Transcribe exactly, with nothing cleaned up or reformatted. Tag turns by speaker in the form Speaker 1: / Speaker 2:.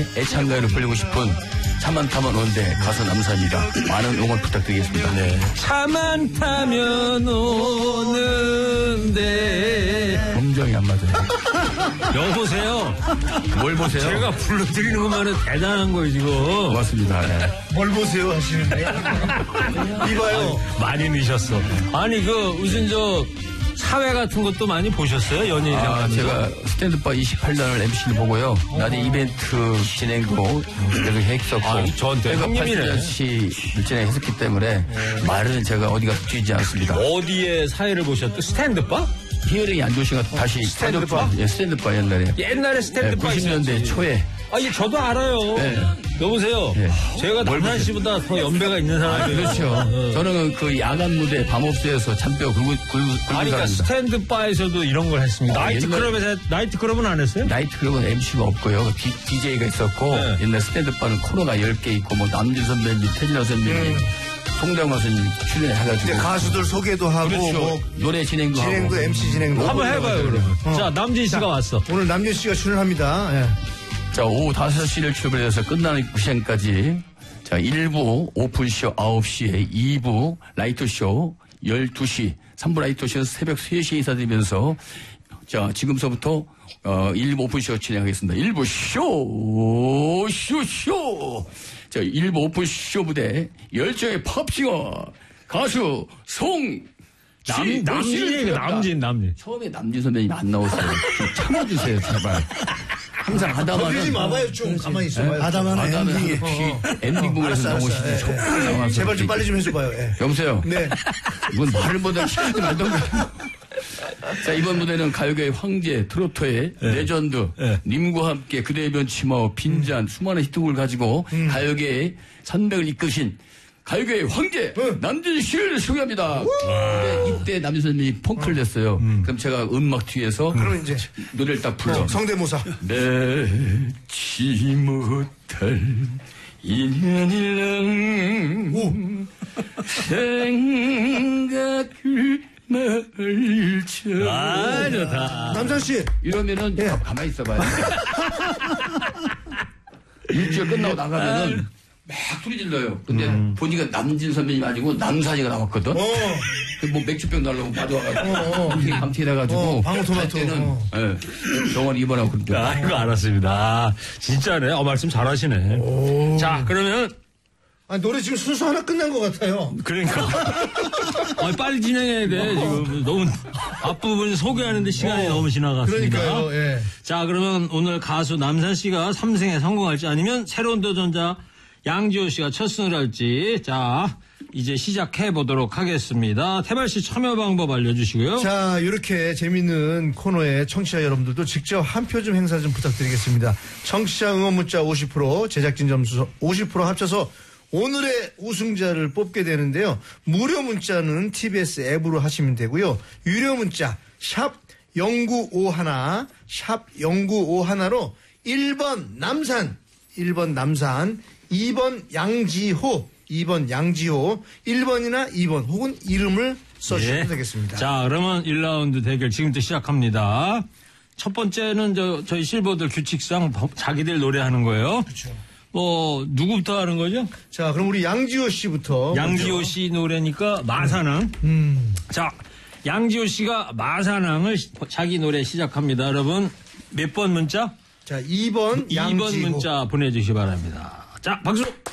Speaker 1: 시대의 애창가요로 불리고 싶은 차만 타면 오는데 가수 남산입니다. 많은 응원 부탁드리겠습니다. 네.
Speaker 2: 차만 타면 오는데
Speaker 1: 음정이 안 맞아요.
Speaker 2: 여보세요.
Speaker 1: 뭘 보세요?
Speaker 2: 제가 불러드리는 것만은 대단한 거예요 지금.
Speaker 1: 고맙습니다. 네.
Speaker 3: 뭘 보세요 하시는데. 이봐요.
Speaker 2: 많이 미셨어. 아니 그 무슨 저 사회 같은 것도 많이 보셨어요? 연예인이랑.
Speaker 1: 아, 제가 스탠드바 이십팔 단을 엠씨를 보고요. 낮에 이벤트 진행도 계속 했었고.
Speaker 2: 아, 저한테 형님이네.
Speaker 1: 시 진행했었기 때문에 말은 제가 어디 가서 뛰지 않습니다.
Speaker 2: 어디에 사회를 보셨죠? 스탠드바?
Speaker 1: 히어링이 안 좋으신가 다시
Speaker 2: 스탠드바?
Speaker 1: 예, 스탠드바 옛날에.
Speaker 2: 옛날에 스탠드바
Speaker 1: 네, 구십 년대
Speaker 2: 있었지.
Speaker 1: 초에.
Speaker 2: 아, 예, 저도 알아요.
Speaker 1: 네.
Speaker 2: 여보세요.
Speaker 1: 네.
Speaker 2: 제가 남산 씨보다 더 연배가 있는 사람이에요.
Speaker 1: 그렇죠.
Speaker 2: 어.
Speaker 1: 저는 그 야간 무대 밤업소에서 잔뼈 굵은, 굵은, 굵은
Speaker 2: 아니, 그러니까
Speaker 1: 사람입니다.
Speaker 2: 스탠드바에서도 이런 걸 했습니다.
Speaker 1: 아,
Speaker 2: 나이트클럽에서, 나이트클럽은 안 했어요?
Speaker 1: 나이트클럽은 엠씨가 없고요. 디, 디제이가 있었고,
Speaker 2: 네.
Speaker 1: 옛날 스탠드바는 코너가 열 개 있고, 뭐, 남진 선배님, 태진아 선배님,
Speaker 3: 음.
Speaker 1: 송대관 선생님 출연해가지고.
Speaker 3: 이제 가수들 소개도 하고
Speaker 1: 그렇죠.
Speaker 3: 뭐
Speaker 1: 노래 진행도,
Speaker 3: 진행도
Speaker 1: 하고.
Speaker 3: 엠씨 진행도
Speaker 2: 한번
Speaker 3: 하고
Speaker 2: 해봐요, 그러면.
Speaker 3: 어.
Speaker 2: 자, 남진 씨가
Speaker 3: 자,
Speaker 2: 왔어.
Speaker 3: 오늘 남준 씨가 출연합니다. 예.
Speaker 1: 자, 오후 다섯 시를 출발해서 끝나는 시간까지. 자, 일 부 오픈쇼 아홉 시에 이 부 라이트쇼 열두 시, 삼 부 라이트쇼는 새벽 세 시에 인사드리면서 자, 지금서부터 어, 일 부 오픈쇼 진행하겠습니다. 일 부 쇼, 쇼, 쇼. 자, 일 부 오픈쇼 무대 열정의 팝싱어 가수 송
Speaker 2: 남, 남진이에요, 남진, 남진.
Speaker 1: 처음에 남진 선배님 안 나오세요. 좀 참아주세요, 제발. 항상 하다만.
Speaker 3: 걸리지 마봐요, 좀 가만히 있어봐요.
Speaker 1: 하다만 엔딩, 엔딩 부분에서 나오시지. 조
Speaker 3: 제발 좀 빨리 좀 해줘봐요. 예.
Speaker 1: 여보세요?
Speaker 3: 네.
Speaker 1: 이건 말을 못하고 시키지 말던가. 자, 이번 무대는 가요계의 황제, 트로트의
Speaker 2: 네.
Speaker 1: 레전드,
Speaker 2: 네.
Speaker 1: 님과 함께 그대의 변치마, 빈잔, 수많은 히트곡을 가지고
Speaker 3: 음.
Speaker 1: 가요계의 산맥을 이끄신 가요계의 황제
Speaker 3: 응.
Speaker 1: 남진 씨를 소개합니다. 근데 이때 남진 선생님이 펑크를 냈어요.
Speaker 2: 음.
Speaker 1: 그럼 제가 음악 뒤에서
Speaker 3: 그럼 이제
Speaker 1: 노래를 딱 불러.
Speaker 3: 어, 성대모사.
Speaker 1: 내지 못할 인연이랑 생각을 말쳐.
Speaker 2: 아, 좋다.
Speaker 3: 남산 씨.
Speaker 1: 이러면은
Speaker 3: 예.
Speaker 1: 가만히 있어봐요. 일주일 끝나고 나가면은 막 소리 질러요. 근데
Speaker 2: 음.
Speaker 1: 보니까 남진 선배님 아니고 남산이가 나왔거든.
Speaker 3: 어.
Speaker 1: 그 뭐 맥주병 달라고 가져와가지고
Speaker 3: 어, 어.
Speaker 1: 밤새 밤새 해가지고
Speaker 3: 어, 방울토마토.
Speaker 1: 갈 때는
Speaker 3: 어.
Speaker 1: 예, 병원 입원하고 그렇게.
Speaker 2: 아, 이거 알았습니다. 아, 진짜네. 어, 말씀 잘하시네.
Speaker 3: 오.
Speaker 2: 자, 그러면.
Speaker 3: 아, 노래 지금 순서 하나 끝난 것 같아요.
Speaker 2: 그러니까. 아, 빨리 진행해야 돼. 지금 너무 앞부분 소개하는데 시간이
Speaker 3: 어.
Speaker 2: 너무 지나갔습니다.
Speaker 3: 그러니까요, 예.
Speaker 2: 자, 그러면 오늘 가수 남산 씨가 삼승에 성공할지 아니면 새로운 도전자 양지호 씨가 첫 승을 할지. 자, 이제 시작해 보도록 하겠습니다. 태발 씨 참여 방법 알려주시고요.
Speaker 3: 자, 이렇게 재밌는 코너에 청취자 여러분들도 직접 한 표 좀 행사 좀 부탁드리겠습니다. 청취자 응원 문자 오십 퍼센트, 제작진 점수 오십 퍼센트 합쳐서 오늘의 우승자를 뽑게 되는데요. 무료 문자는 티비에스 앱으로 하시면 되고요. 유료 문자 샵 영구오일, 샵 영구오일로 일 번 남산, 일 번 남산, 이 번 양지호, 이 번 양지호, 일 번이나 이 번 혹은 이름을 써주시면
Speaker 2: 예.
Speaker 3: 되겠습니다.
Speaker 2: 자, 그러면 일 라운드 대결 지금부터 시작합니다. 첫 번째는 저, 저희 실버들 규칙상 자기들 노래하는 거예요.
Speaker 3: 그렇죠.
Speaker 2: 뭐, 누구부터 하는 거죠?
Speaker 3: 자, 그럼 우리 양지호 씨부터.
Speaker 2: 양지호
Speaker 3: 먼저.
Speaker 2: 씨 노래니까 마사낭.
Speaker 3: 음.
Speaker 2: 자, 양지호 씨가 마사낭을 시- 자기 노래 시작합니다. 여러분, 몇 번 문자?
Speaker 3: 자, 이 번
Speaker 2: 이 번
Speaker 3: 양지호.
Speaker 2: 문자 보내주시기 바랍니다. 자, 박수!